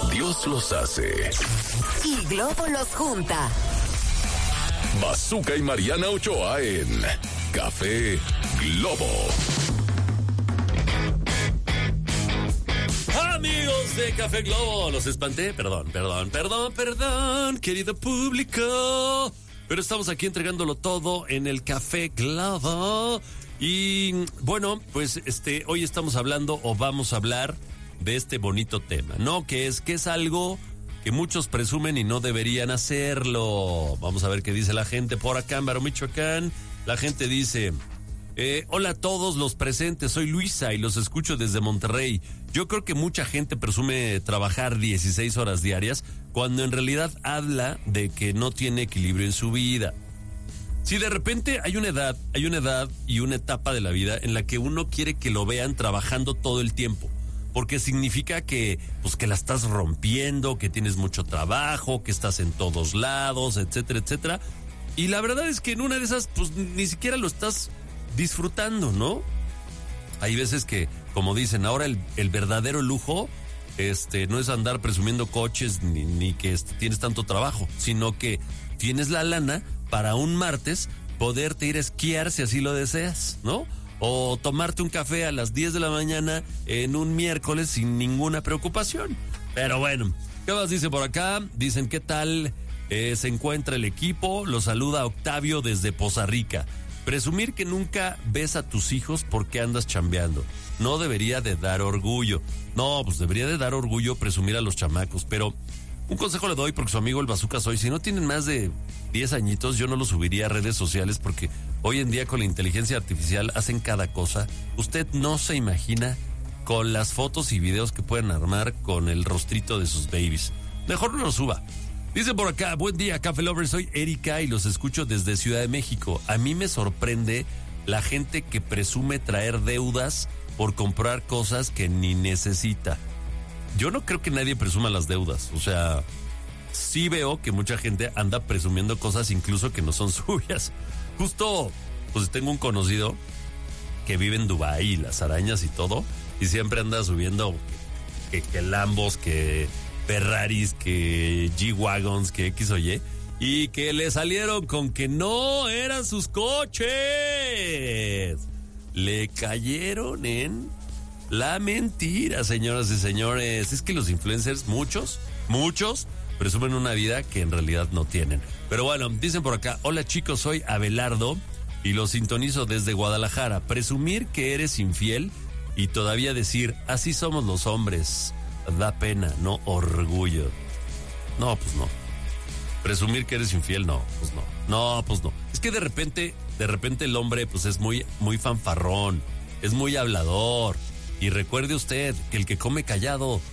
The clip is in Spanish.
Dios los hace y Globo los junta. Bazooka y Mariana Ochoa en Café Globo. Amigos de Café Globo, los espanté, perdón, querido público. Pero estamos aquí entregándolo todo en el Café Globo. Y bueno, pues hoy estamos hablando o vamos a hablar de este bonito tema, ¿no? Que es algo que muchos presumen y no deberían hacerlo. Vamos a ver qué dice la gente por acá en Baro, Michoacán. La gente dice: hola a todos los presentes, soy Luisa y los escucho desde Monterrey. Yo creo que mucha gente presume trabajar 16 horas diarias cuando en realidad habla de que no tiene equilibrio en su vida. Si de repente hay una edad y una etapa de la vida en la que uno quiere que lo vean trabajando todo el tiempo, porque significa que la estás rompiendo, que tienes mucho trabajo, que estás en todos lados, etcétera, etcétera. Y la verdad es que en una de esas, pues ni siquiera lo estás disfrutando, ¿no? Hay veces que, como dicen, ahora el verdadero lujo no es andar presumiendo coches ni que tienes tanto trabajo, sino que tienes la lana para un martes poderte ir a esquiar si así lo deseas, ¿no? O tomarte un café a las 10 de la mañana en un miércoles sin ninguna preocupación. Pero bueno, ¿qué más dice por acá? Dicen, ¿qué tal se encuentra el equipo? Lo saluda Octavio desde Poza Rica. Presumir que nunca ves a tus hijos porque andas chambeando no debería de dar orgullo. No, pues debería de dar orgullo presumir a los chamacos, pero un consejo le doy porque su amigo el Bazooka soy. Si no tienen más de 10 añitos, yo no los subiría a redes sociales porque hoy en día con la inteligencia artificial hacen cada cosa. Usted no se imagina con las fotos y videos que pueden armar con el rostrito de sus babies. Mejor no lo suba. Dice por acá: buen día, Café Lovers, soy Erika y los escucho desde Ciudad de México. A mí me sorprende la gente que presume traer deudas por comprar cosas que ni necesita. Yo no creo que nadie presuma las deudas. O sea, sí veo que mucha gente anda presumiendo cosas incluso que no son suyas. Justo, pues tengo un conocido que vive en Dubái y las arañas y todo, y siempre anda subiendo que Lambos, que Ferraris, que G-Wagons, que X o y que le salieron con que no eran sus coches. Le cayeron en la mentira, señoras y señores. Es que los influencers, muchos, presumen una vida que en realidad no tienen. Pero bueno, dicen por acá: hola chicos, soy Abelardo y los sintonizo desde Guadalajara. Presumir que eres infiel y todavía decir, así somos los hombres, da pena, no orgullo. No, pues no. Presumir que eres infiel, no, pues no. No, pues no. Es que de repente el hombre pues es muy fanfarrón, es muy hablador. Y recuerde usted que el que come callado